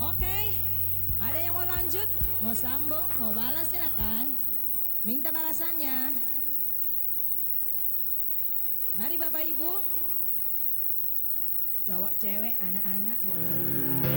Oke, ada yang mau lanjut, mau sambung, mau balas silakan. Minta balasannya. Mari Bapak Ibu, cowok cewek anak-anak boleh.